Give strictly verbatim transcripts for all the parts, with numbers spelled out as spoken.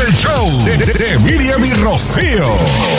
el show de, de, de Miriam y Rocío.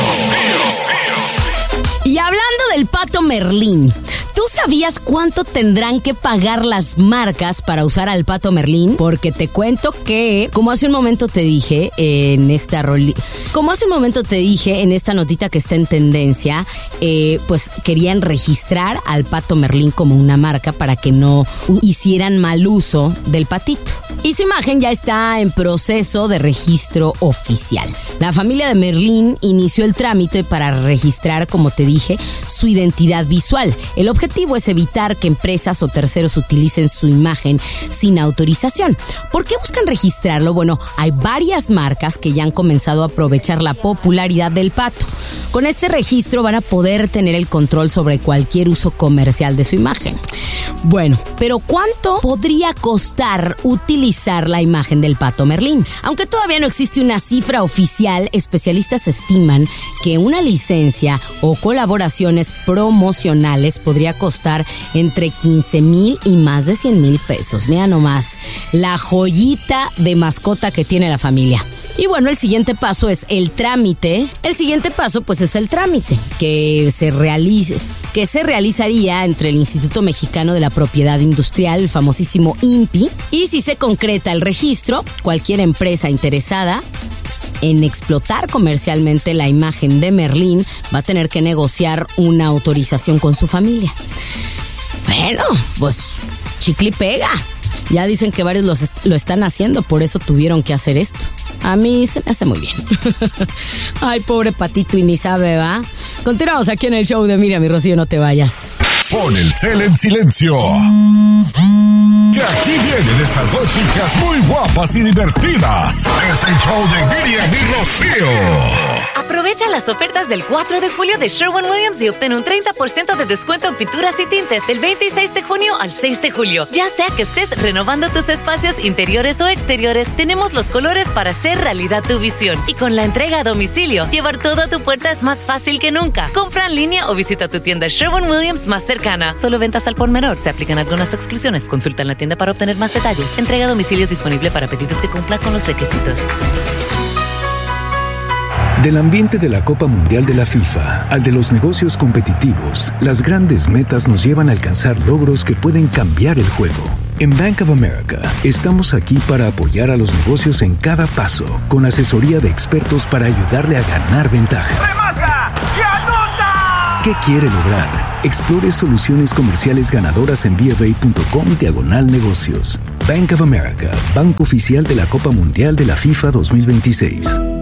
Y hablando del Pato Merlín, ¿tú sabías cuánto tendrán que pagar las marcas para usar al Pato Merlín? Porque te cuento que, como hace un momento te dije en esta roli- como hace un momento te dije en esta notita que está en tendencia, eh, pues querían registrar al Pato Merlín como una marca para que no hicieran mal uso del patito. Y su imagen ya está en proceso de registro oficial. La familia de Merlín inició el trámite para registrar, como te dije, su identidad visual. El objetivo es evitar que empresas o terceros utilicen su imagen sin autorización. ¿Por qué buscan registrarlo? Bueno, hay varias marcas que ya han comenzado a aprovechar la popularidad del pato. Con este registro van a poder tener el control sobre cualquier uso comercial de su imagen. Bueno, pero ¿cuánto podría costar utilizar la imagen del Pato Merlín? Aunque todavía no existe una cifra oficial, especialistas estiman que una licencia o colaboraciones promocionales podría costar entre quince mil y más de cien mil pesos. Mira nomás, la joyita de mascota que tiene la familia. Y bueno, el siguiente paso es el trámite. El siguiente paso, pues, es el trámite que se realice, que se realizaría entre el Instituto Mexicano de la Propiedad Industrial, el famosísimo I N P I. Y si se concreta el registro, cualquier empresa interesada en explotar comercialmente la imagen de Merlín va a tener que negociar una autorización con su familia. Bueno, pues chicle y pega. Ya dicen que varios los est- lo están haciendo, por eso tuvieron que hacer esto. A mí se me hace muy bien. Ay, pobre patito, y ni sabe, ¿va? Continuamos aquí en el show de Miriam y Rocío, no te vayas. Pon el cel en silencio. Que aquí vienen estas dos chicas muy guapas y divertidas. Es el show de Miriam y Rocío. Aprovecha las ofertas del cuatro de julio de Sherwin-Williams y obtén un treinta por ciento de descuento en pinturas y tintes del veintiséis de junio al seis de julio. Ya sea que estés renovando tus espacios interiores o exteriores, tenemos los colores para hacer realidad tu visión. Y con la entrega a domicilio, llevar todo a tu puerta es más fácil que nunca. Compra en línea o visita tu tienda Sherwin-Williams más cercana. Solo ventas al por menor. Se aplican algunas exclusiones. Consulta en la tienda para obtener más detalles. Entrega a domicilio disponible para pedidos que cumplan con los requisitos. Del ambiente de la Copa Mundial de la FIFA al de los negocios competitivos, las grandes metas nos llevan a alcanzar logros que pueden cambiar el juego. En Bank of America, estamos aquí para apoyar a los negocios en cada paso, con asesoría de expertos para ayudarle a ganar ventaja. ¡Remata! ¡Y anota! ¿Qué quiere lograr? Explore soluciones comerciales ganadoras en bfa.com diagonal negocios. Bank of America, banco oficial de la Copa Mundial de la FIFA dos mil veintiséis.